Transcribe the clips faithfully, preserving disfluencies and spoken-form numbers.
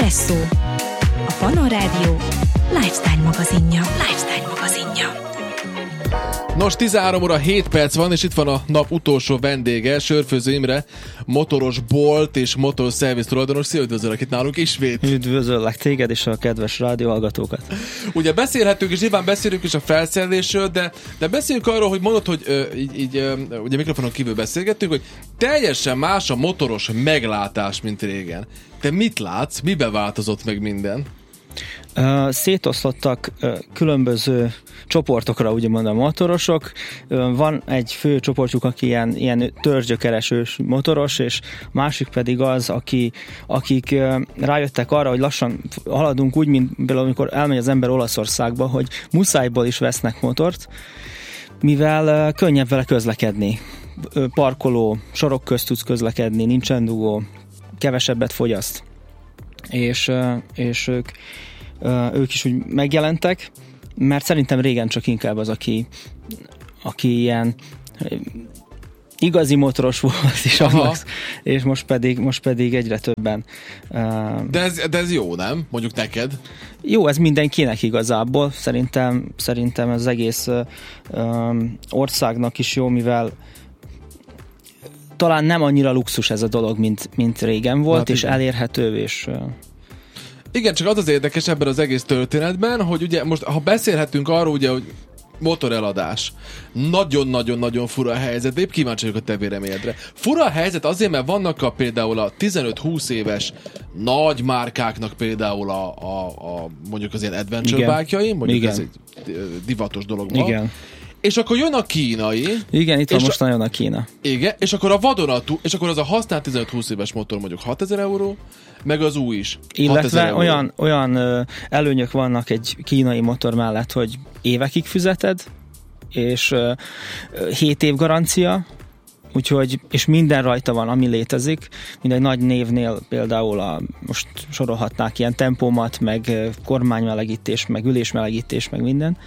Espresso, a Pannon Rádió lifestyle magazinja. Lifestyle magazinja. Nos, tizenhárom óra hét perc van, és itt van a nap utolsó vendége, Sörfőző Imre, motoros bolt és motorszerviz tulajdonos. Szia, üdvözöllek itt nálunk ismét. Üdvözöllek téged és a kedves rádióhallgatókat. Ugye beszélhetünk, és nyilván beszélünk is a felszerelésről, de, de beszéljünk arról, hogy mondod, hogy ö, így, így ö, ugye mikrofonon kívül beszélgettünk, hogy teljesen más a motoros meglátás, mint régen. Te mit látsz? Miben változott meg minden? Uh, szétoszlottak uh, különböző csoportokra, úgymond a motorosok. Uh, van egy fő csoportjuk, aki ilyen, ilyen törzsgyökeresős motoros, és másik pedig az, aki, akik uh, rájöttek arra, hogy lassan haladunk úgy, mint például amikor elmegy az ember Olaszországba, hogy muszájból is vesznek motort, mivel uh, könnyebb vele közlekedni. Uh, parkoló, sorok közt tudsz közlekedni, nincsen dugó, kevesebbet fogyaszt. És, uh, és ők ők is úgy megjelentek, mert szerintem régen csak inkább az, aki, aki ilyen igazi motoros volt is annak, és most pedig, most pedig egyre többen. De ez, de ez jó, nem? Mondjuk neked? Jó, ez mindenkinek igazából. Szerintem, szerintem az egész um, országnak is jó, mivel talán nem annyira luxus ez a dolog, mint, mint régen volt, hát és igen. Elérhető, és... Igen, csak az az érdekes ebben az egész történetben, hogy ugye most, ha beszélhetünk arról, ugye, hogy motoreladás. Nagyon-nagyon-nagyon fura a helyzet, de épp kíváncsi vagyok a te véleményedre. Fura a helyzet azért, mert vannak a, például a tizenöt-húsz éves nagy márkáknak például a, a, a mondjuk az ilyen adventure bike-jai, mondjuk igen. Ez egy divatos dolog ma. Igen. És akkor jön a kínai. Igen, itt van most nagyon a Kína. Igen, és akkor a vadonatú, és akkor az a használt tizenöt-húsz éves motor mondjuk hatezer euró, meg az új is. Illetve olyan, olyan ö, előnyök vannak egy kínai motor mellett, hogy évekig fizeted, és ö, hét év garancia, úgyhogy, és minden rajta van, ami létezik. Mindegy nagy névnél például a, most sorolhatnák ilyen tempómat, meg kormánymelegítés, meg ülésmelegítés, meg minden.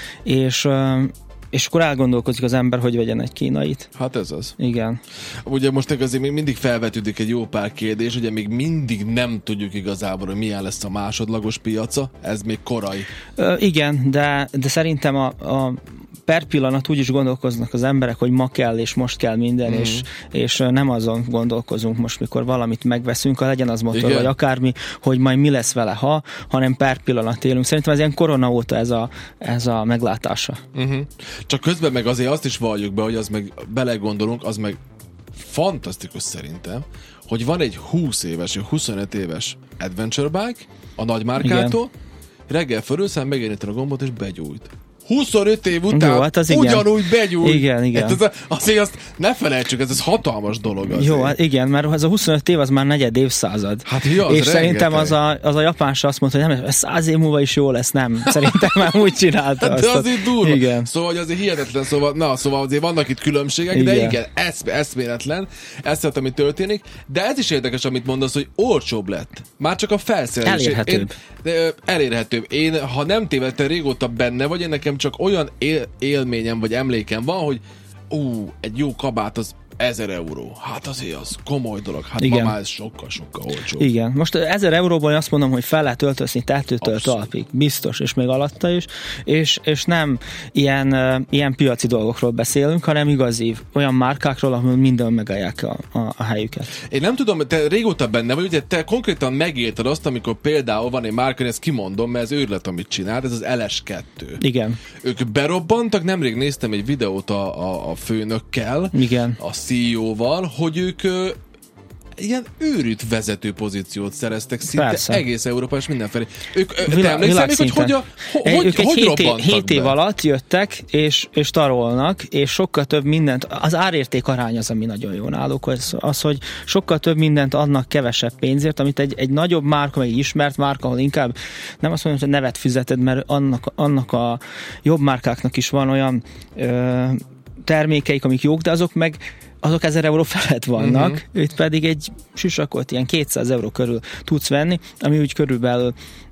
És ö, és akkor elgondolkozik az ember, hogy vegyen egy kínait. Hát ez az. Igen. Ugye most azért még mindig felvetődik egy jó pár kérdés, ugye még mindig nem tudjuk igazából, hogy milyen lesz a másodlagos piaca, ez még korai. Ö, igen, de, de szerintem a, a per pillanat úgy is gondolkoznak az emberek, hogy ma kell, és most kell minden, mm. és, és nem azon gondolkozunk most, mikor valamit megveszünk, ha legyen az motor, igen. Vagy akármi, hogy majd mi lesz vele, ha, hanem per pillanat élünk. Szerintem ez ilyen korona óta ez a, ez a meglátása. Uh-huh. Csak közben meg azért azt is valljuk be, hogy az meg belegondolunk, az meg fantasztikus szerintem, hogy van egy húsz éves, huszonöt éves adventure bike a nagymárkától, reggel fölülsz, megjeleníted a gombot, és begyújt. huszonöt év után jó, hát az ugyanúgy begyújt. Igen, igen. Hát az, azért azt ne felejtsük, ez, ez hatalmas dolog azért. Jó, hát igen, mert ez a huszonöt év az már negyed évszázad. Hát jó, az és szerintem az a, az a japán se azt mondta, hogy nem, száz év múlva is jó lesz, nem. Szerintem már úgy csinálta. Hát de azért durva. Igen. Szóval hogy azért hihetetlen, szóval, na, szóval azért vannak itt különbségek, igen. De igen, eszme, eszméletlen, eszméletlen, ami történik, de ez is érdekes, amit mondasz, hogy olcsóbb lett. Már csak a felszerelés. Elérhetőbb. Én, de, elérhetőbb. Én, ha nem tévedtem, régóta benne vagy, én nekem csak olyan él, élményem vagy emlékem van, hogy ú, egy jó kabát az ezer euró. Hát azért az komoly dolog. Hát igen. Ma már ez sokkal-sokkal olcsóbb. Igen. Most ezer euróból azt mondom, hogy fel lehet öltözni tetőtől talpig. Biztos, és még alatta is. És, és nem ilyen, uh, ilyen piaci dolgokról beszélünk, hanem igazi olyan márkákról, ahol minden megállják a, a, a helyüket. Én nem tudom, te régóta benne vagy, ugye te konkrétan megélted azt, amikor például van egy márka, ezt kimondom, mert ez őrület, amit csinált, ez az el es kettő. Igen. Ők berobbantak, nemrég néztem egy videót a, a, a főnökkel. Igen. A cé e ó-val, hogy ők ö, ilyen őrült vezető pozíciót szereztek szinte persze. Egész Európa és mindenfelé. Ők, Vilá- te emlékszel még, hogy hogy, a, ho, egy, hogy, ők hogy egy robbantak hét, hét év be? alatt jöttek, és, és tarolnak, és sokkal több mindent, az árérték arány az, ami nagyon jó náluk, az, az, hogy sokkal több mindent adnak kevesebb pénzért, amit egy, egy nagyobb márka, egy ismert márka, ahol inkább nem azt mondom, hogy nevet fizeted, mert annak, annak a jobb márkáknak is van olyan ö, termékeik, amik jók, de azok meg azok ezer euró felett vannak, uh-huh. Itt pedig egy sisakot ilyen kétszáz euró körül tudsz venni, ami úgy körülbelül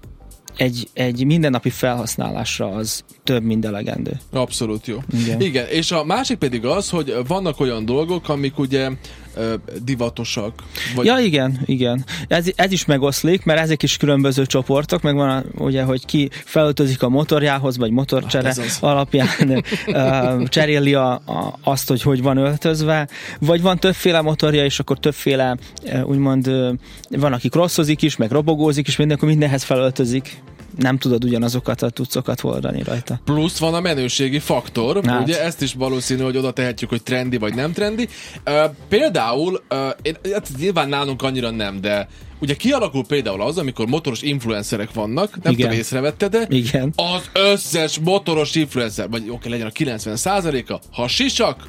egy, egy mindennapi felhasználásra az több, mint elegendő. Abszolút jó. Igen. Igen, és a másik pedig az, hogy vannak olyan dolgok, amik ugye ö, divatosak. Vagy... Ja, igen, igen. Ez, ez is megoszlik, mert ezek is különböző csoportok, meg van a, ugye, hogy ki felöltözik a motorjához, vagy motorcsere ah, alapján uh, cseréli a, a, azt, hogy hogy van öltözve, vagy van többféle motorja, és akkor többféle, uh, úgymond uh, van, aki crossozik is, meg robogózik is, mindenkor mindenhez felöltözik. Nem tudod ugyanazokat a tucokat hordani rajta. Plusz van a menőségi faktor, hát. Ugye ezt is valószínű, hogy oda tehetjük, hogy trendi vagy nem trendi. Uh, például, uh, én, hát nyilván nálunk annyira nem, de ugye kialakul például az, amikor motoros influencerek vannak, nem tudom, észrevette, de igen. Az összes motoros influencer, vagy oké, legyen a kilencven százaléka, ha sisak,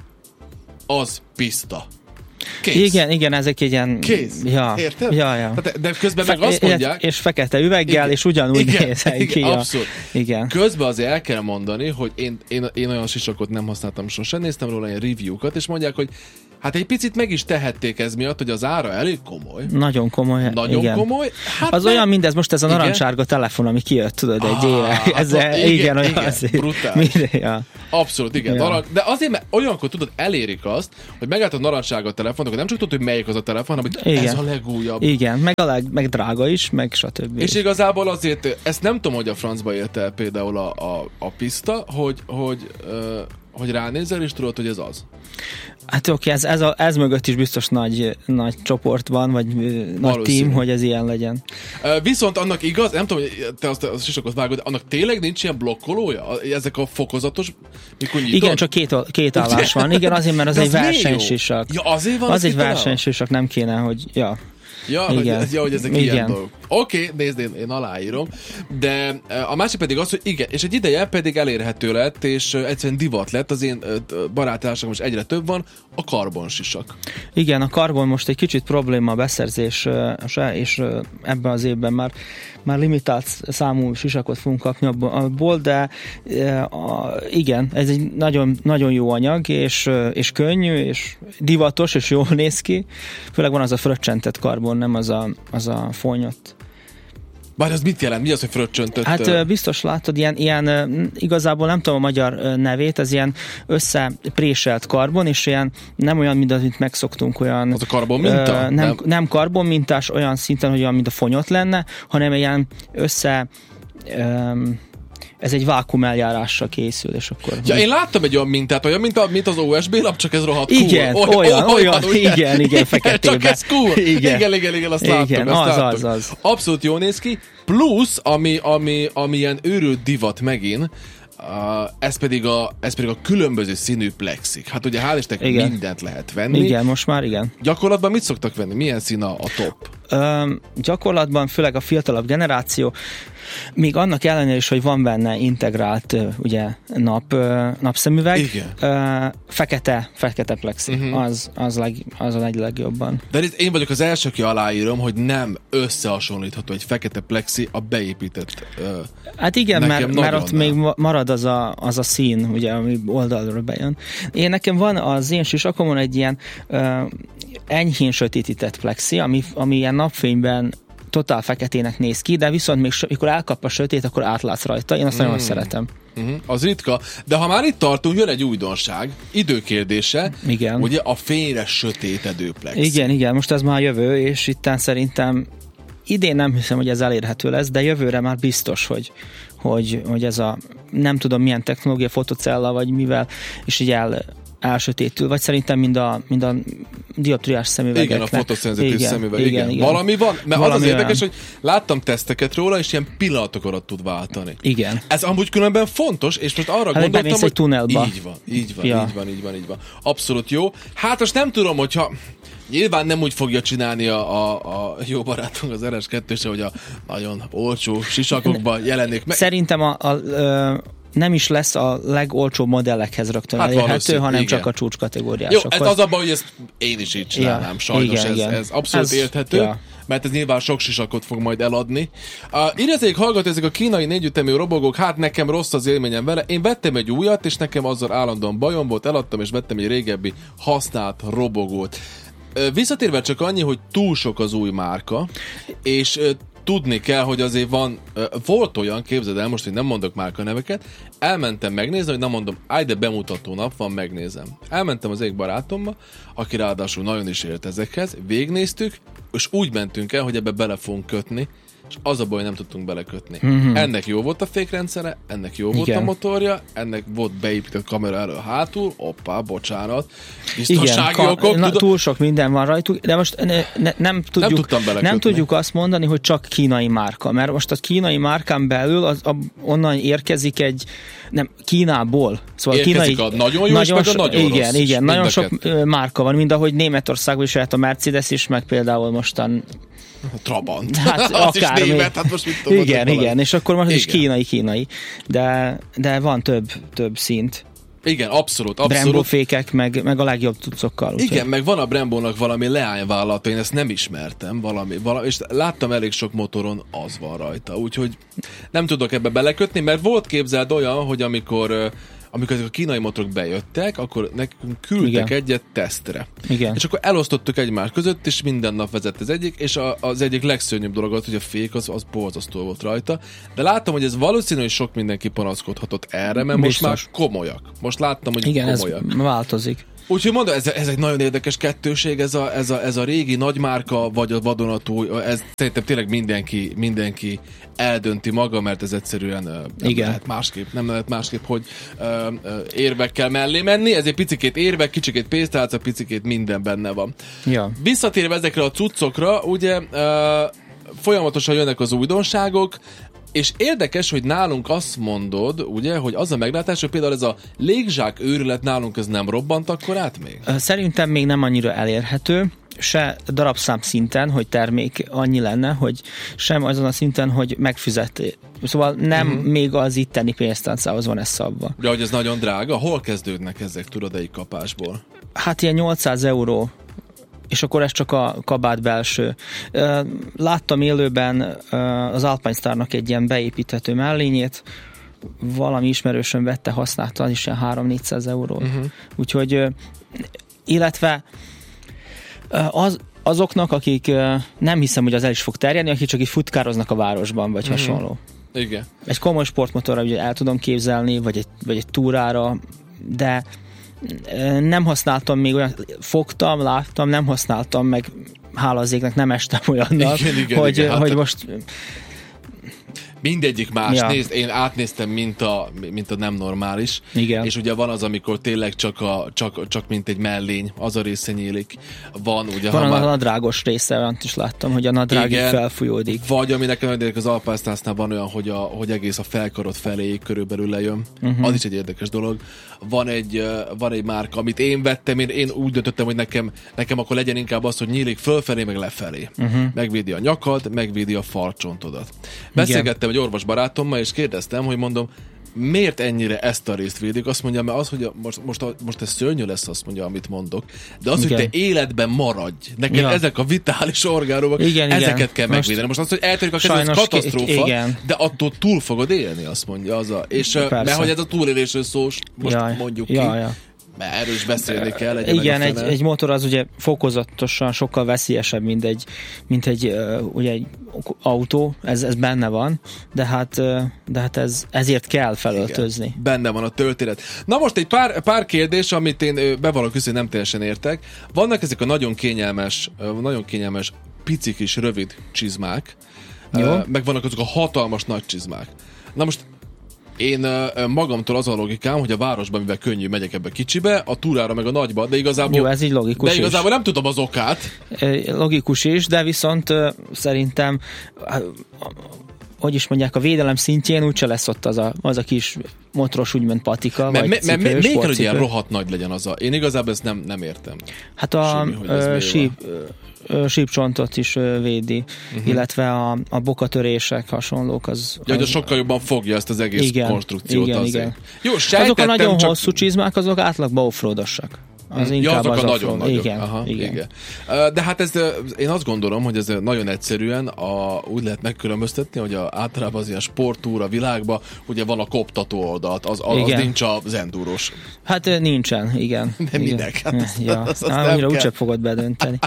az pista. Kész. Igen, igen, ezek egy ilyen... Kész. Ja. Érted? Ja, ja. De, de közben Fe- meg azt mondják... És fekete üveggel, igen, és ugyanúgy igen, néz igen, ki. Abszolút. Igen. Közben azért el kell mondani, hogy én, én, én olyan sisakot nem használtam sosem, néztem róla ilyen review-kat, és mondják, hogy hát egy picit meg is tehették ez miatt, hogy az ára elég komoly. Nagyon komoly. Nagyon igen. komoly. Hát az nem... olyan mindez, most ez a narancssárga telefon, ami kijött, tudod, egy ah, éve. Ez hát, igen, igen, olyan igen, azért. brutális. Ja. Abszolút, igen. Ja. De azért, mert olyankor tudod, elérik azt, hogy megállsz a narancssárga telefon, akkor nem csak tudod, hogy melyik az a telefon, hanem hogy igen. Ez a legújabb. Igen, meg, a leg, meg drága is, meg stb. És igazából azért, ezt nem tudom, hogy a francba ért el például a, a, a pista, hogy, hogy, uh, hogy ránézel, és tudod, hogy ez az. Hát oké, ez, ez, a, ez mögött is biztos nagy, nagy csoport van, vagy uh, nagy team, hogy ez ilyen legyen. Uh, viszont annak igaz, nem tudom, hogy te azt a sisakot vágod, de annak tényleg nincs ilyen blokkolója? Ezek a fokozatos, mikor nyitod? Igen, csak két, két állás van. Igen, azért, mert az, az egy versenysisak. Ja, azért van az egy versenysisak, nem kéne, hogy... Ja. Ja, hogy, ja, hogy ezek igen. Ilyen dolgok. Oké, okay, nézd, én, én aláírom, de a másik pedig az, hogy igen, és egy ideje pedig elérhető lett, és egyszerűen divat lett, az én barátársak most egyre több van, a karbonsisak. Igen, a karbon most egy kicsit probléma a beszerzés, és ebben az évben már, már limitált számú sisakot fogunk kapni abból, de igen, ez egy nagyon, nagyon jó anyag, és, és könnyű, és divatos, és jól néz ki. Főleg van az a fröccsentett karbon, nem az a, az a fonyott. Bár ez mit jelent? Mi az, hogy fröccsöntött? Hát biztos látod, ilyen, ilyen igazából nem tudom a magyar nevét, ez ilyen összepréselt karbon, és ilyen nem olyan, mint az, amit megszoktunk, olyan... Az a karbon minta? Nem, nem. nem karbon mintás, olyan szinten, hogy olyan, mint a fonyott lenne, hanem ilyen össze... Um, ez egy vákum eljárással készül, és akkor... Ja, én láttam egy olyan mintát, olyan, mint, a, mint az o es bé lap, csak ez rohadt igen, cool. Olyan, olyan, olyan, olyan igen, igen, feketében. Csak ez cool. Igen, igen, igen, igen azt igen, láttam. az, azt az, az. Abszolút jól néz ki. Plusz, ami, ami, ami ilyen őrült divat megint, Uh, ez, pedig a, ez pedig a különböző színű plexik. Hát ugye hál' Istennek mindent lehet venni. Igen, most már igen. Gyakorlatban mit szoktak venni? Milyen szín a, a top? Um, gyakorlatban főleg a fiatalabb generáció, még annak ellenére is, hogy van benne integrált uh, ugye nap, uh, napszemüveg, uh, fekete, fekete plexi. Uh-huh. Az, az, leg, az a leg, legjobban. De én vagyok az első, aki aláírom, hogy nem összehasonlítható egy fekete plexi a beépített uh, hát igen, mert, mert ott nem. Még marad az a, az a szín, ugye, ami oldalról bejön. Én nekem van az én sisakomon egy ilyen uh, enyhén sötétített plexi, ami, ami ilyen napfényben totál feketének néz ki, de viszont még mikor elkap a sötét, akkor átlátsz rajta. Én azt mm. nagyon szeretem. Mm-hmm. Az ritka. De ha már itt tartunk, jön egy újdonság. Időkérdése. Igen. Ugye a fényre sötétedő plexi. Igen, igen. Most ez már jövő, és itten szerintem idén nem hiszem, hogy ez elérhető lesz, de jövőre már biztos, hogy, hogy, hogy ez a nem tudom milyen technológia, fotocella, vagy mivel, és így el elsötétül, vagy szerintem mind a, mind a dioptriás szemüvegeknek. Igen, a fotoszenzitív szemüveg. Igen, igen. Igen. Valami van, mert Valami az az érdekes, olyan. Hogy láttam teszteket róla, és ilyen pillanatok alatt tud váltani. Igen. Ez amúgy különben fontos, és most arra hát, gondoltam, hogy egy tunelba. Így van, így van, ja. így van, így van, így van. Abszolút jó. Hát most nem tudom, hogyha nyilván nem úgy fogja csinálni a, a, a jó barátunk az er es kettő se, hogy a nagyon olcsó sisakokban jelenik meg. Szerintem a, a, a nem is lesz a legolcsóbb modellekhez rögtön hát elérhető, hanem igen. csak a csúcskategóriásokhoz. Jó, ez az abban, hogy ezt én is így csinálnám. Ja, sajnos igen, ez, igen. ez abszolút ez, érthető, ja. mert ez nyilván sok sisakot fog majd eladni. Uh, Írjáték, hallgat, ezek a kínai négyütemű robogók, hát nekem rossz az élményem vele. Én vettem egy újat, és nekem azzal állandóan bajom volt, eladtam, és vettem egy régebbi használt robogót. Uh, visszatérve csak annyi, hogy túl sok az új márka, és uh, tudni kell, hogy azért van, volt olyan, képzeld el most, hogy nem mondok márka neveket, elmentem megnézni, hogy nem mondom, áj, de bemutató nap van, megnézem. Elmentem az egyik barátomba, aki ráadásul nagyon is ért ezekhez, végignéztük, és úgy mentünk el, hogy ebbe bele fogunk kötni, és az a baj, nem tudtunk belekötni. Mm-hmm. Ennek jó volt a fékrendszere, ennek jó volt Igen. a motorja, ennek volt beépített kamera elő hátul, oppá, bocsánat, biztonsági Igen, okok. Na, túl sok minden van rajtuk, de most ne, ne, nem, tudjuk, nem, nem tudjuk azt mondani, hogy csak kínai márka, mert most a kínai márkán belül az, a, onnan érkezik egy, nem, Kínából. Szóval érkezik kínai, a nagyon jó, nagyon és meg a nagyon igen, rossz. Igen, nagyon sok kettő. Márka van, mind ahogy Németországban is lehet a Mercedes is, meg például mostan Trabant. Hát az akár is német, hát most mit tudom. Igen, igen, és akkor most is kínai-kínai. De, de van több, több szint. Igen, abszolút, abszolút. Brembo fékek, meg, meg a legjobb tucokkal. Igen, úgy. Meg van a Brembónak valami leányvállalata, én ezt nem ismertem, valami, valami, és láttam elég sok motoron, az van rajta. Úgyhogy nem tudok ebbe belekötni, mert volt képzeld olyan, hogy amikor amikor ezek a kínai motorok bejöttek, akkor nekünk küldtek Igen. egyet tesztre. Igen. És akkor elosztottuk egymás között, és minden nap vezet az egyik, és a, az egyik legszörnyűbb dolog volt, hogy a fék az, az borzasztó volt rajta. De láttam, hogy ez valószínű, hogy sok mindenki panaszkodhatott erre, mert Biztos. most már komolyak. Most láttam, hogy Igen, komolyak. Ez változik. Úgyhogy mondom, ez, ez egy nagyon érdekes kettőség, ez a, ez a, ez a régi nagymárka, vagy a vadonatúj, ez szerintem tényleg mindenki, mindenki eldönti maga, mert ez egyszerűen nem Igen. lehet másképp, nem lehet másképp, hogy ö, ö, érvekkel mellé menni, ezért picikét érvek, kicsikét pénztárca, picikét minden benne van. Ja. Visszatérve ezekre a cuccokra, ugye ö, folyamatosan jönnek az újdonságok, és érdekes, hogy nálunk azt mondod, ugye, hogy az a meglátás, hogy például ez a légzsák őrület nálunk ez nem robbant akkor át még? Szerintem még nem annyira elérhető, se darabszám szinten, hogy termék annyi lenne, hogy sem azon a szinten, hogy megfizetné. Szóval nem uh-huh. még az itteni pénztáncához van ez szabva. De hogy ez nagyon drága? Hol kezdődnek ezek, tudod, egy kapásból? Hát ilyen nyolcszáz euró. És akkor ez csak a kabát belső. Láttam élőben az Alpine Starnak egy ilyen beépíthető mellényét, valami ismerősön vette, használta, az is ilyen három-négyszáz euró. Uh-huh. Úgyhogy, illetve az, azoknak, akik nem hiszem, hogy az el is fog terjedni, akik csak így futkároznak a városban, vagy uh-huh. hasonló. Igen. Egy komoly sportmotorra ugye el tudom képzelni, vagy egy, vagy egy túrára, de nem használtam még olyan, fogtam, láttam, nem használtam, meg hála az égnek nem estem olyannak, igen, igen, hogy, igen, hogy hát most... Mindegyik más. Ja. Nézd, én átnéztem, mint a, mint a nem normális. Igen. És ugye van az, amikor tényleg csak, a, csak, csak mint egy mellény, az a része nyílik. Van ugye... Van a már... nadrágos része, olyan is láttam, hogy a nadrág így felfújódik. Vagy ami nekem érdekes, az Alpine Starsnál van olyan, hogy, a, hogy egész a felkarod felé körülbelül lejön. Uh-huh. Az is egy érdekes dolog. Van egy, van egy márka, amit én vettem, én, én úgy döntöttem, hogy nekem, nekem akkor legyen inkább az, hogy nyílik fölfelé, meg lefelé. Uh-huh. Megvédi a nyakad, megvédi a farcsontodat. Beszélgettem egy orvos barátommal, és kérdeztem, hogy mondom, miért ennyire ezt a részt védik? Azt mondja, mert az, hogy a, most, most, a, most ez szörnyű lesz, azt mondja, amit mondok, de az, igen. hogy te életben maradj. Neked ja. ezek a vitális orgánumok, igen, ezeket igen. kell megvédeni. Most az, hogy eltörik a kezed, ez katasztrófa, igen. de attól túl fogod élni, azt mondja. Az a, és mert hogy ez a túlélésről szó, most ja. mondjuk ja, ki. Ja. Mert erről is beszélni kell. Igen, egy, egy motor az ugye fokozatosan sokkal veszélyesebb, mint egy, mint egy, uh, ugye egy autó, ez, ez benne van, de hát, uh, de hát ez, ezért kell felöltözni. Igen, benne van a történet. Na most egy pár, pár kérdés, amit én bevallom közül nem teljesen értek. Vannak ezek a nagyon kényelmes, nagyon kényelmes pici kis rövid csizmák, uh, meg vannak azok a hatalmas nagy csizmák. Na most én uh, magamtól az a logikám, hogy a városban, mivel könnyű, megyek ebbe kicsibe, a túrára meg a nagyba, de igazából, Jó, ez így logikus de igazából nem tudom az okát. Logikus is, de viszont uh, szerintem uh, hogy is mondják, a védelem szintjén úgyse lesz ott az a, az a kis motoros úgymond patika, me, vagy me, cipő, me, Miért kell, hogy ilyen rohadt nagy legyen az a... Én igazából ezt nem, nem értem. Hát a Simi, síp, sípcsontot is védi, uh-huh. illetve a, a bokatörések hasonlók. Az, ja, az, az sokkal jobban fogja ezt az egész igen, konstrukciót. Igen, azért. igen. Jó, azok a nagyon csak... hosszú csizmák, azok átlagban offroadosak. Az inkább ja, azok az a off-road. nagyon nagyok. Igen, Aha, igen. igen. De hát ez, én azt gondolom, hogy ez nagyon egyszerűen a, úgy lehet megkülönböztetni, hogy a, általában az ilyen sporttúra világban ugye van a koptató oldalt, az, az, az nincs az endúros. Hát nincsen, igen. De minek? Hát azt, ja. azt, azt annyira úgyse fogod bedönteni.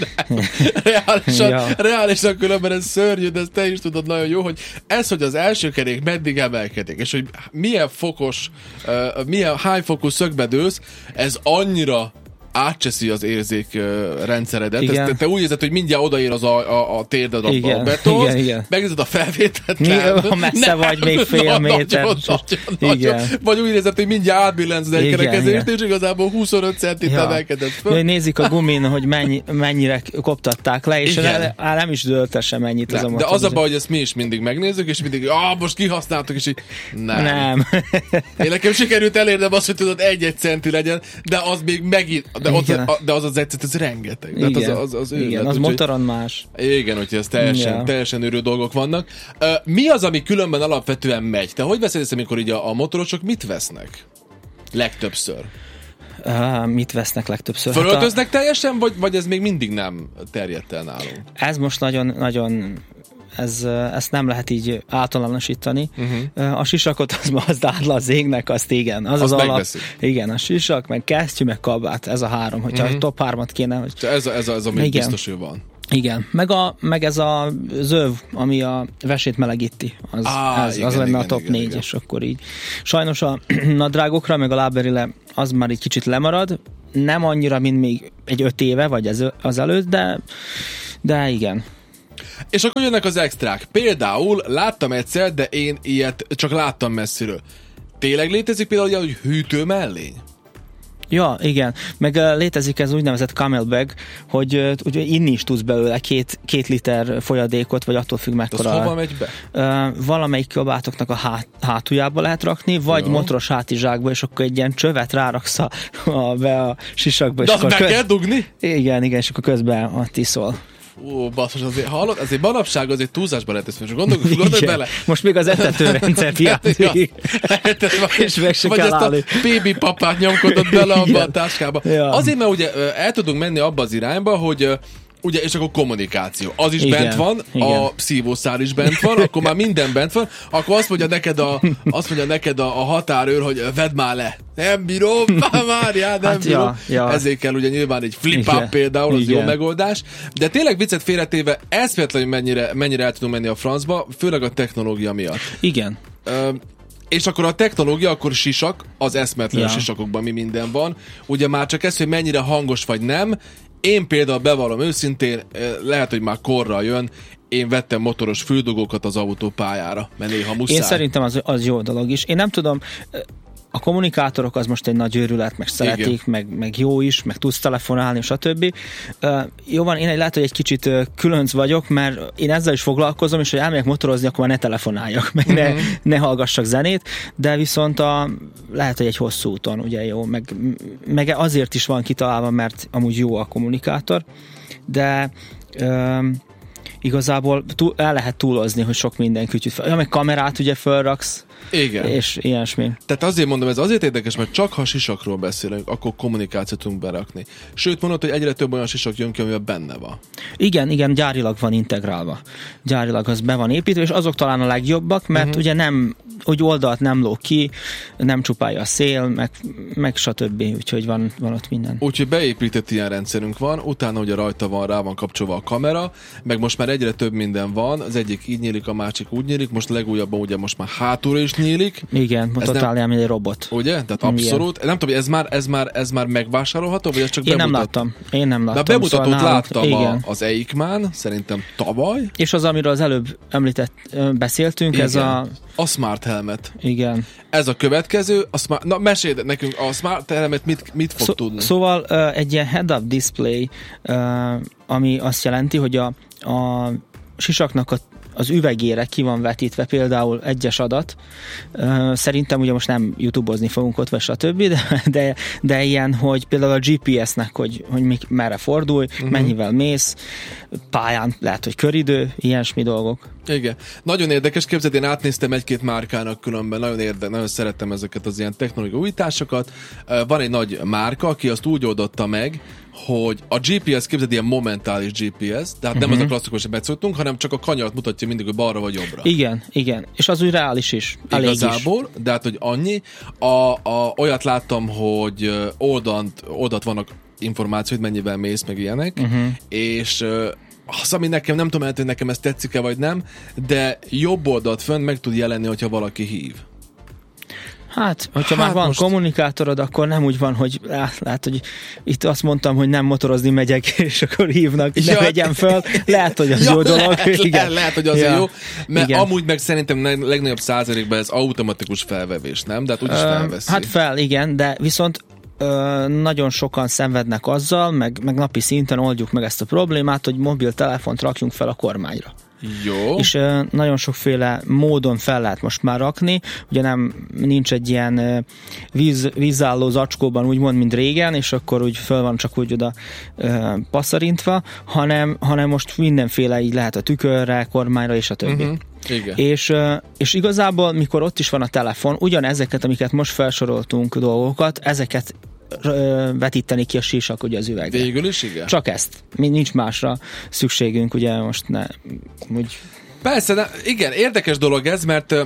reálisan, ja. reálisan különben ez szörnyű, de ezt te is tudod nagyon jó, hogy ez, hogy az első kerék meddig emelkedik, és hogy milyen fokos, uh, milyen high fokú szögbe dőlsz, ez annyira átcseszi az érzék uh, rendszeredet. Ezt, te, te úgy érzed, hogy mindjárt odaér az a, a, a térded a betonhoz, megnézed a felvételt. Mi, ha messze ne, vagy még fél méter. Nagyon, nagyon, nagyon. Vagy úgy érzed, hogy mindjárt átbillensz egy kerekezést, és igazából huszonöt centit ja. emelkedett föl. Ja, nézik a gumin, hogy mennyi, mennyire koptatták le, és le, nem is dőlte sem mennyit ne, az a motor. De az a baj, hogy ezt mi is mindig megnézzük, és mindig, ah, most kihasználtuk, és így nem. Nem. Én nekem sikerült elérnem azt, hogy tudod, egy-egy centi legyen, de az még megint, de, ott, de az az egy, ez rengeteg. Igen, az, az, az, igen, őrület, az úgy, motoron más. Igen, úgyhogy ez teljesen, ja. teljesen őrő dolgok vannak. Uh, mi az, ami különben alapvetően megy? Te hogy veszed észre, amikor így a, a motorosok mit vesznek? Legtöbbször. Uh, mit vesznek legtöbbször? Fölöltöznek hát a... teljesen, vagy, vagy ez még mindig nem terjedt el nálunk? Ez most nagyon, nagyon ez, ezt nem lehet így általánosítani. Uh-huh. A sisakot az ma az dádla az égnek, azt igen. Az azt az alap. Igen, a sisak, meg kesztyű, meg kabát, ez a három. Hogyha uh-huh. top hármat kéne, hogy... Ez, a, ez, a, ez ami igen. biztos, hogy van. Igen, meg, a, meg ez a zöv, ami a vesét melegíti, az, Á, ez, igen, az lenne igen, a top igen, négy, igen. és akkor így. Sajnos a nadrágokra, meg a láberile az már egy kicsit lemarad, nem annyira, mint még egy öt éve, vagy ez, az előtt, de, de igen. És akkor jönnek az extrák. Például láttam egyszer, de én ilyet csak láttam messziről. Tényleg létezik például, hogy hűtő mellény? Ja, igen. Meg uh, létezik ez úgynevezett camelbag, hogy uh, ugye inni is tudsz belőle két, két liter folyadékot, vagy attól függ mekkora. Az hova megy be? Uh, valamelyik kabátoknak a hát, hátuljába lehet rakni, vagy jó. motoros hátizsákba, és akkor egy ilyen csövet ráraksz a, a, be a sisakba. De azt meg köz... kell dugni? Igen, igen, és akkor közben a tiszol. Ó, basszus, azért hallod, azért manapság azért túlzásba lehet ezt, most gondolj, gondolj bele. Most még az etetőrendszer hiányzik. És meg se vagy kell ezt állni. a bébi papát nyomkodott bele abba a táskába. Ja. Azért, mert ugye el tudunk menni abba az irányba, hogy ugye, és akkor kommunikáció. Az is igen, bent van, igen. a szívószál is bent van, akkor már minden bent van, akkor azt mondja neked a, azt mondja neked a, a határőr, hogy vedd már le. Nem bírom, várjál, nem hát bírom. Ja, ja. Ezért kell ugye nyilván egy flip-up például, az igen. jó megoldás. De tényleg viccet félretéve, eszméletlenül mennyire, mennyire el tudunk menni a francba, főleg a technológia miatt. Igen. Ö, és akkor a technológia, akkor sisak, az eszméletlen ja. sisakokban mi minden van. Ugye már csak ez, hogy mennyire hangos vagy nem. Én például bevallom őszintén, lehet, hogy már korra jön, én vettem motoros füldugókat az autópályára, mert néha muszáj. Én szerintem az, az jó dolog is. Én nem tudom, a kommunikátorok az most egy nagy őrület, meg szeretik, meg, meg jó is, meg tudsz telefonálni, stb. Uh, jó van, én egy, lehet, hogy egy kicsit uh, különc vagyok, mert én ezzel is foglalkozom, és hogy elmegyek motorozni, akkor már ne telefonáljak, meg uh-huh. ne, ne hallgassak zenét, de viszont a, lehet, hogy egy hosszú úton, ugye jó, meg, meg azért is van kitalálva, mert amúgy jó a kommunikátor, de uh, igazából túl, el lehet túlozni, hogy sok minden kütyüt fel. Ja, meg kamerát ugye felraksz, igen. és ilyesmi. Tehát azért mondom, ez azért érdekes, mert csak ha sisakról beszélünk, akkor kommunikációt tudunk berakni. Sőt, mondod, hogy egyre több olyan sisak jön ki, amiben benne van. Igen, igen, gyárilag van integrálva. Gyárilag az be van építve, és azok talán a legjobbak, mert uh-huh. ugye nem, hogy oldalt nem lóg ki, nem csupálja a szél, meg, meg stb. Úgyhogy van, van ott minden. Úgyhogy beépített ilyen rendszerünk van, utána ugye rajta van, rá van kapcsolva a kamera, meg most már egyre több minden van, az egyik így nyílik, a másik úgy nyílik, most legújabban ugye most már hátulra is nyílik. Igen, totál nem, egy robot. Ugye? Tehát abszolút. Igen. Nem tudom, hogy ez már, ez már, ez már megvásárolható, vagy ez csak Én bemutat... nem láttam. Én nem láttam. De a bemutatót szóval láttam a, az EICMÁN, szerintem tavaly. És az, amiről az előbb említett, beszéltünk, igen. ez a... A Smart Helmet. Igen. Ez a következő. A smart... Na, mesélj nekünk, a Smart Helmet mit, mit fog Szó, tudni? Szóval uh, egy ilyen head-up display, uh, ami azt jelenti, hogy a, a sisaknak a az üvegére ki van vetítve például egyes adat. Szerintem ugye most nem YouTube-ozni fogunk ott, vagy stb., de, de, de ilyen, hogy például a gé pé es-nek, hogy, hogy mi, merre fordulj, uh-huh. mennyivel mész, pályán lehet, hogy köridő, ilyesmi dolgok. Igen. Nagyon érdekes, képzeld, én átnéztem egy-két márkának különben, nagyon érdekes, nagyon szerettem ezeket az ilyen technológiai újításokat. Van egy nagy márka, aki azt úgy oldotta meg, hogy a gé pé es, képzeld, ilyen momentális gé pé es, tehát nem uh-huh. az a klasszikus, amit szoktunk, hanem csak a kanyart mutatja mindig, hogy balra vagy jobbra. Igen, igen. És az úgy reális is. Elég Igazából, is. de hát, hogy annyi. A, a, olyat láttam, hogy oldalt, oldalt vannak információid, mennyivel mész, meg ilyenek, uh-huh. és az, ami nekem, nem tudom eltenni, hogy nekem ez tetszik-e, vagy nem, de jobb oldalt fönn meg tud jelenni, hogyha valaki hív. Hát, hogyha hát már van most... kommunikátorod, akkor nem úgy van, hogy lát, hogy itt azt mondtam, hogy nem motorozni megyek, és akkor hívnak, ja, ne vegyem föl. Lehet, hogy az ja, jó dolog. Lehet, igen. lehet, lehet, hogy az ja. jó. Mert igen. amúgy meg szerintem legnagyobb százalékban ez automatikus felvevés, nem? De hát úgyis felveszi. Hát fel, igen, de viszont Ö, nagyon sokan szenvednek azzal, meg, meg napi szinten oldjuk meg ezt a problémát, hogy mobiltelefont rakjunk fel a kormányra. Jó. És ö, nagyon sokféle módon fel lehet most már rakni, ugye nem, nincs egy ilyen ö, víz, vízálló zacskóban úgymond, mint régen, és akkor úgy föl van csak úgy oda ö, passzarintva, hanem, hanem most mindenféle így lehet a tükörre, kormányra és a többi. Uh-huh. Igen. És, és igazából, mikor ott is van a telefon, ugyanezeket, amiket most felsoroltunk dolgokat, ezeket vetíteni ki a sísak ugye az üvegre. Végül is, igen. Csak ezt. Nincs másra szükségünk, ugye most ne, úgy... Persze, de igen, érdekes dolog ez, mert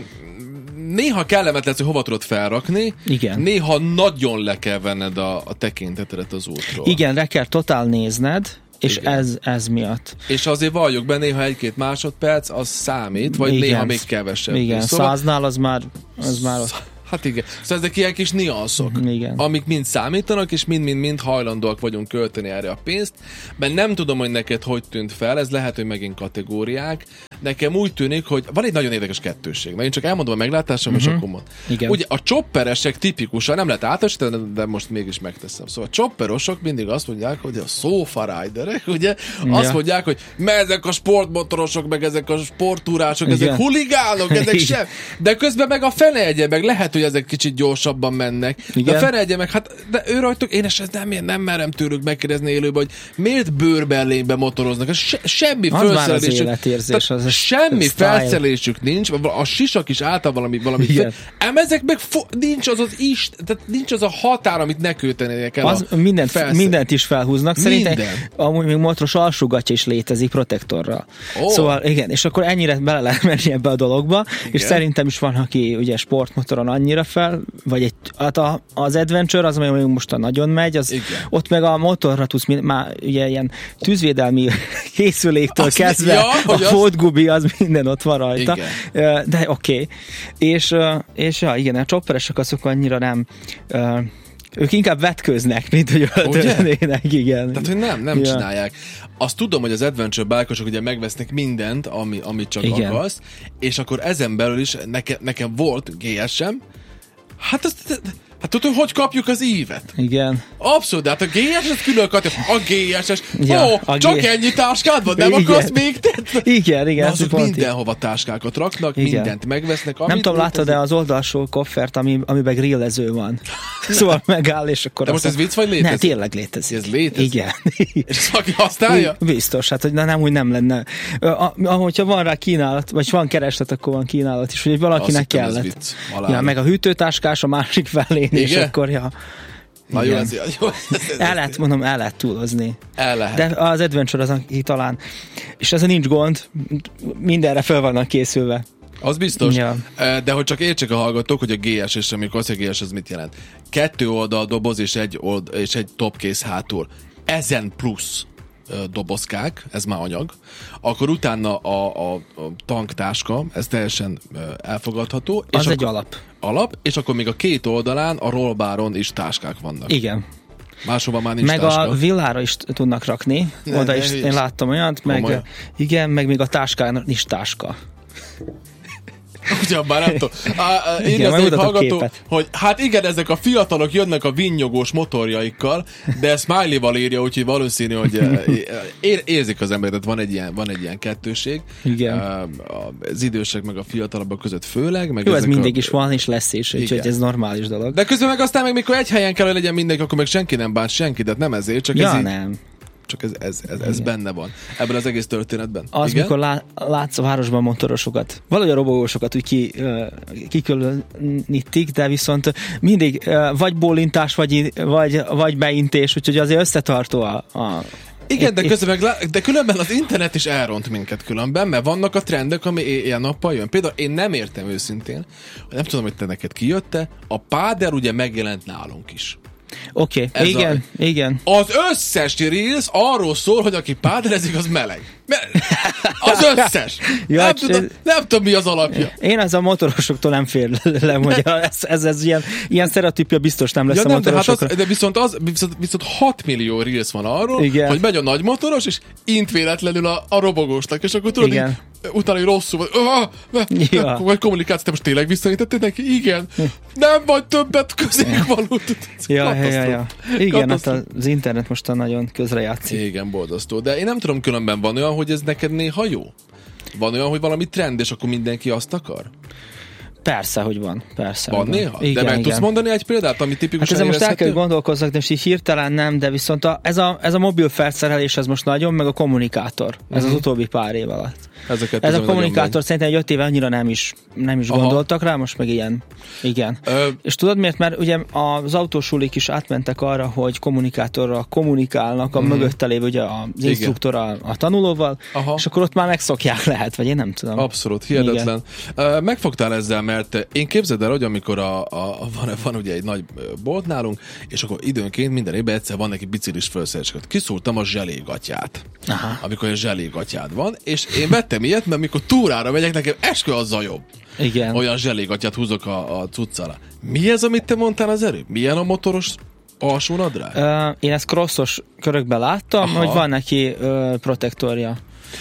néha kellemetlen, hogy hova tudod felrakni, igen. Néha nagyon le kell venned a, a tekintetedet az útról. Igen, le kell totál nézned, és ez, ez miatt. És azért valljuk be, néha egy-két másodperc, az számít, vagy igen. Néha még kevesebb. Igen, szóval... száznál az már, az már ott. Hát igen. Szóval ezek ilyen kis nianszok, igen. amik mind számítanak, és mind-mind-mind hajlandóak vagyunk költeni erre a pénzt. Mert nem tudom, hogy neked hogy tűnt fel, ez lehet, hogy megint kategóriák. Nekem úgy tűnik, hogy van egy nagyon érdekes kettősség. Na, én csak elmondom a meglátásom, uh-huh. és akkor mond. Igen. Ugye a chopperesek tipikusan, nem lehet átasítani, de most mégis megteszem. Szóval a chopperosok mindig azt mondják, hogy a sofa riderek, ugye, ja. azt mondják, hogy mert ezek a sportmotorosok, meg ezek a sporttúrások, ezek huligánok, ezek sem. De közben meg a fene egye, meg lehet, hogy ezek kicsit gyorsabban mennek. Igen. De a fene egye meg, hát de ő rajtuk, én ezt nem, én nem merem tőlük megkérdezni élőben, hogy miért bőrbellénybe motoroznak. Se, semmi felszerelésük. Semmi felszerelésük nincs, a sisak is által valami, valami fel, ám ezek meg fo- nincs az az is, tehát nincs az a határ, amit ne költenének el. Az mindent, mindent is felhúznak. Szerintem amúgy még motoros alsógatja is létezik protektorral. Oh. Szóval igen, és akkor ennyire bele lehet menni ebbe a dologba, igen. És szerintem is van, aki ugye sportmotoron annyira fel, vagy egy, hát a, az adventure, az, ami most nagyon megy, az igen. Ott meg a motorra tudsz már ugye ilyen tűzvédelmi készüléktől azt kezdve ja, a fótgubi, az minden ott van rajta. Igen. De oké. Okay. És, és ja, igen, a chopperesek azok annyira nem ők inkább vetköznek, mint hogy öltöznének, igen. Tehát, hogy nem, nem ja. csinálják. Azt tudom, hogy az adventure bike-osok ugye megvesznek mindent, ami, amit csak igen. akarsz, és akkor ezen belül is nekem, nekem volt gé es-em, hát azt... Hát tudod, hogy kapjuk az ívet? Igen. Abszolút, de hát a gé es es külön kategória. A gé es es. Ja, ó, a csak G... ennyi táskád van, nem igen. akarsz még tetsz? Igen, igen. Na, azok mindenhova táskákat raknak, igen. mindent megvesznek. Nem tudom, láttad, de az oldalsó koffert, ami, amiben grillező van. Szóval megáll, és akkor... De most ez vicc, vagy létezik? Nem, tényleg létezik. Ez létezik? Igen. És aki használja? Biztos, hát hogy nem úgy nem lenne. Ahogyha van rá kínálat, vagy van kereslet, akkor van kínálat is, hogy valakinek kellett. Ja, meg a hűtőtáskás a másik felé. És akkor, ja. Na jó, ez, jó, ez, ez, el lehet, mondom, el lehet túlozni. El lehet. De az adventure az, aki talán, és ez nincs gond, mindenre fel vannak készülve. Az biztos. Ja. De hogy csak értsék a hallgatók, hogy a gé es es, amikor azt, hogy a gé es ez mit jelent. Kettő oldal doboz és egy, old, és egy topkész hátul. Ezen plusz dobozkák, ez már anyag, akkor utána a, a, a tanktáska, ez teljesen elfogadható. Az és egy akkor, alap. Alap, és akkor még a két oldalán a rollbáron is táskák vannak. Igen. Máshova már nincs meg táska. A villára is tudnak rakni, ne, oda ne, is, én láttam olyat, meg, igen, meg még a táskán is táska. ugyan már nem tudom. Így az egy hallgató, hogy hát igen, ezek a fiatalok jönnek a vinnyogós motorjaikkal, de Smiley-val írja, úgyhogy valószínű, hogy ér, érzik az embereket, van egy ilyen, van egy ilyen kettőség. Igen. Az idősek meg a fiatalabbak között főleg. Meg jó, ez mindig a... is van, és lesz is, úgyhogy ez normális dolog. De közben meg aztán meg mikor egy helyen kell, hogy legyen mindenki, akkor meg senki nem bánt senki, de nem ezért, csak ja, ez így... nem. Csak ez, ez, ez, ez benne van. Ebben az egész történetben. Az, igen? mikor lá, látsz a városban motorosokat, valahogy a robogósokat úgy ki, uh, kikülönítik, de viszont mindig uh, vagy bólintás, vagy, vagy, vagy beintés, úgyhogy azért összetartó a... a igen, de, közben meg, de különben az internet is elront minket különben, mert vannak a trendek, ami ilyen nappal jön. Például én nem értem őszintén, nem tudom, hogy te neked kijött-e, a páder ugye megjelent nálunk is. Oké, okay. igen, a, igen. Az összes Reels arról szól, hogy aki páderezik, az meleg. Az összes. Ja, nem, tudom, nem tudom, mi az alapja. Én ez a motorosoktól nem félem, hogy ez, ez, ez ilyen, ilyen sztereotípia biztos nem lesz ja, a nem, motorosokra. De, hát az, de viszont, az, viszont, viszont hat millió Reels van arról, igen. hogy megy a nagy motoros, és int véletlenül a, a robogósnak, és akkor tudod, így, utána, hogy rosszul vagy, uh, ja. vagy kommunikáció, te most tényleg visszaítettél neki? Igen. Nem vagy többet középvalót. Ja, ja, ja. Igen, hát az internet most nagyon közre játszik. Igen, boldasztó. De én nem tudom, különben van olyan, hogy ez neked néha jó? Van olyan, hogy valami trend, és akkor mindenki azt akar? Persze, hogy van. Persze, van néha? Igen, de meg igen. tudsz mondani egy példát, ami tipikusan hát ezen most el kell gondolkozzak, de most így hirtelen nem, de viszont a, ez, a, ez a mobil felszerelés, ez most nagyon, meg a kommunikátor. Ez uh-huh. az utóbbi pár év alatt. Ezeket ez a kommunikátor szerintem egy öt éve annyira nem is, nem is gondoltak rá, most meg ilyen. Igen. Ö... És tudod miért? Mert ugye az autósulik is átmentek arra, hogy kommunikátorral kommunikálnak a mm. mögötte lévő ugye az instruktor a, a tanulóval, aha. és akkor ott már megszokják lehet, vagy én nem tudom. Abszolút, hihetetlen. Igen. Megfogtál ezzel, mert én képzeld el, hogy amikor a, a, van, van ugye egy nagy bolt nálunk, és akkor időnként minden évben egyszer van neki biciklis felszereléseket. Kiszúrtam a zselégatyát. Aha. Amikor egy zselégatyád van, és én vettem ilyet, mert amikor túrára megyek, nekem eskü az zajobb. Igen. Olyan zselégatyát húzok a, a cuccalá. Mi ez, amit te mondtál az előbb? Milyen a motoros alsónadrág? Uh, én ezt crossos körökben láttam, aha. hogy van neki uh, protektorja.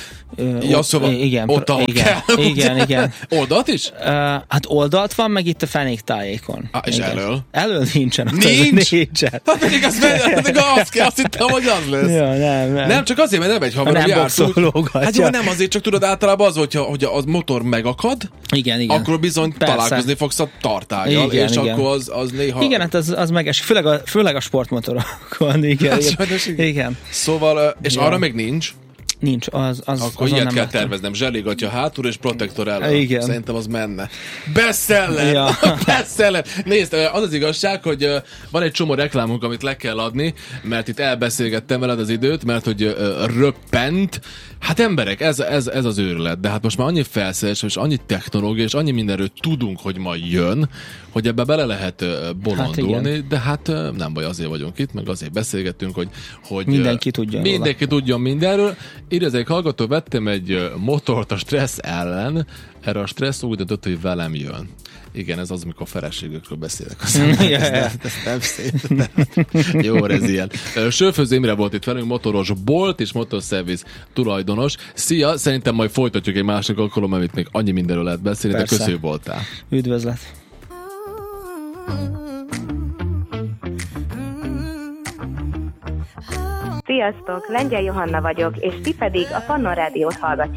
Uh, ja, szóval igen, ott, ahol igen, kell. Igen, igen. Oldalt is? Uh, hát oldalt van, meg itt a fenéktájékon. Ah, és igen. elől? Elől nincsen. Nincs? Nincsen. Hát pedig azt, pedig azt, kell, azt hittem, hogy az lesz. Ja, nem, nem. nem, csak azért, mert nem egy hamarobb jársz. Hát jó, nem azért, csak tudod általában az, hogyha, hogy a motor megakad, igen, igen. akkor bizony persze. találkozni fogsz a tartályjal, igen, és igen. akkor az, az néha... Igen, hát az, az megesik, főleg a, főleg a sportmotorokon. Igen, igen. igen. Szóval, és igen. arra még nincs? Nincs, az, az akkor ilyet nem kell lettem. terveznem, zselégatja hátul és protektor ellen. Igen. Szerintem az menne. Bestseller! Ja. Bestseller! Nézd, az az igazság, hogy van egy csomó reklámunk, amit le kell adni, mert itt elbeszélgettem veled az időt, mert hogy röppent. Hát emberek, ez, ez, ez az őrület, de hát most már annyi felszerelés, és annyi technológia, és annyi mindenről tudunk, hogy majd jön, hogy ebbe bele lehet bolondulni, hát de hát nem baj, azért vagyunk itt, meg azért beszélgettünk, hogy, hogy mindenki tudjon mindenki róla. tudjon mindenről. Írja, egy hallgató, vettem egy motort a stressz ellen, erre a stressz úgy döntött, hogy velem jön. Igen, ez az, amikor a feleségekről beszélek. Aztán yeah. ez, ez nem szép. De... Jó, ez ilyen. Sörfőző Imre volt itt velünk, motoros bolt és motorszerviz tulajdonos. Szia, szerintem majd folytatjuk egy másik alkalommal, amit még annyi mindenről lehet beszélni, persze. De köszönjük voltál. Üdvözlet. Sziasztok, Lengyel Johanna vagyok, és ti pedig a Pannon Rádiót hallgatjátok.